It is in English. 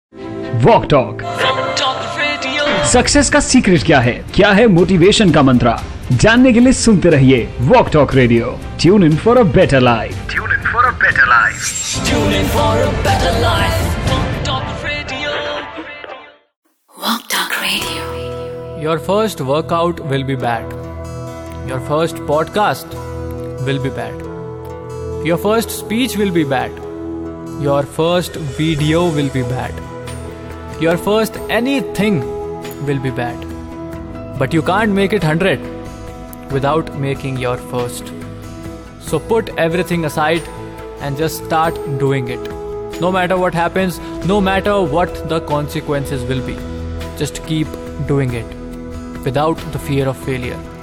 Walk talk success का secret क्या है मोटिवेशन का मंत्र, जानने के लिए सुनते रहिए walk talk radio. Tune in for a better life. Walk Talk Radio. Your first workout will be bad. Your first podcast will be bad. Your first speech will be bad. Your first video will be bad. Your first anything will be bad. But you can't make it 100 without making your first. So put everything aside and just start doing it. No matter what happens, no matter what the consequences will be, just keep doing it without the fear of failure.